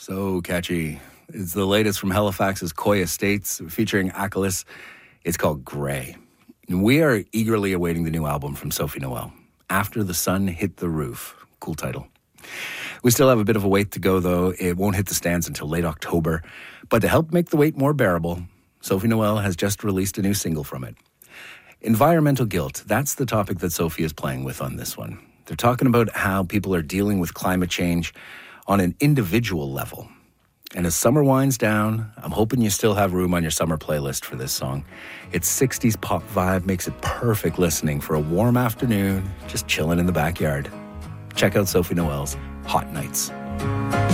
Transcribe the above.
So catchy. It's the latest from Halifax's Coy Estates featuring Acalis. It's called Grey. And we are eagerly awaiting the new album from Sophie Noel, After the Sun Hit the Roof. Cool title. We still have a bit of a wait to go, though. It won't hit the stands until late October. But to help make the wait more bearable, Sophie Noel has just released a new single from it. Environmental guilt, that's the topic that Sophie is playing with on this one. They're talking about how people are dealing with climate change on an individual level. And as summer winds down, I'm hoping you still have room on your summer playlist for this song. Its 60s pop vibe makes it perfect listening for a warm afternoon, just chilling in the backyard. Check out Sophie Noel's Hot Nights.